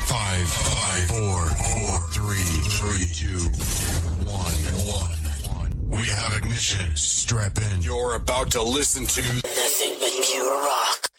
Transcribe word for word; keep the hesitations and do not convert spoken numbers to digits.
Five, five, four, four, three, three, two, one, one. We have ignition. Strap in. You're about to listen to Nothing but pure rock.